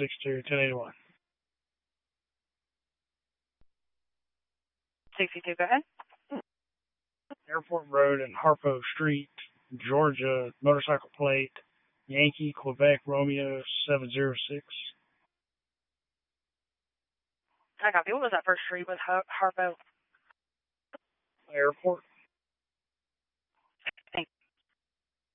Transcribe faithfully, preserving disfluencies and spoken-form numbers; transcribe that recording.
six two, ten eighty-one. sixty-two, go ahead. Airport Road and Harpo Street, Georgia, motorcycle plate, Yankee, Quebec, Romeo seven zero six. I copy. What was that first street with Har- Harpo? Airport.